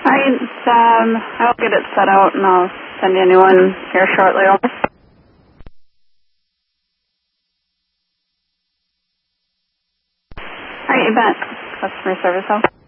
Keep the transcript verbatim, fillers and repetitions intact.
right, um, I'll get it set out and I'll send you a new one here shortly. Over. All right, you bet. Customer service, over.